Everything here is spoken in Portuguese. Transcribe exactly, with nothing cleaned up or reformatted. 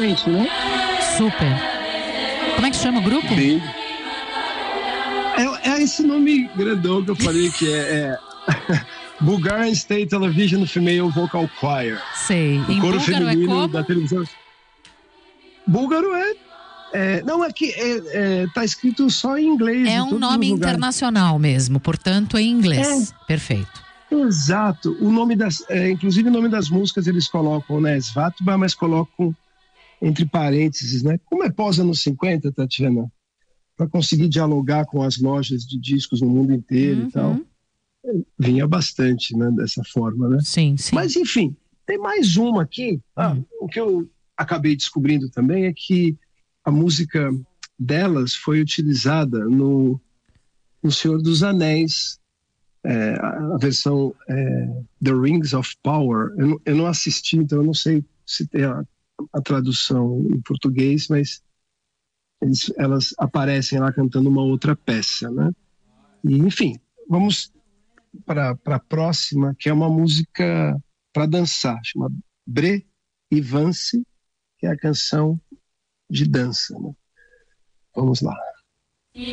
diferente, né? Super. Como é que chama o grupo? Bem... É, é esse nome grandão que eu falei que é... é... Bulgarian State Television Female Vocal Choir. Sei. O em coro búlgaro é feminino como? da televisão. Búlgaro é, é não é que é, é, tá escrito só em inglês. É em um todos nome os lugares. internacional mesmo, portanto é em inglês. É. Perfeito. Exato. O nome das, é, inclusive o nome das músicas eles colocam, né, Svatba, mas colocam entre parênteses, né? Como é pós-anos cinquenta, Tatiana, para conseguir dialogar com as lojas de discos no mundo inteiro Uhum. e tal. Vinha bastante, né, dessa forma, né? Sim, sim. Mas, enfim, tem mais uma aqui. Ah, Hum. O que eu acabei descobrindo também é que a música delas foi utilizada no, no Senhor dos Anéis, é, a, a versão é, The Rings of Power. Eu não, eu não assisti, então eu não sei se tem a, a tradução em português, mas eles, elas aparecem lá cantando uma outra peça, né? E, enfim, vamos para a próxima, que é uma música para dançar, chama Bre Ivance, que é a canção de dança, né? Vamos lá.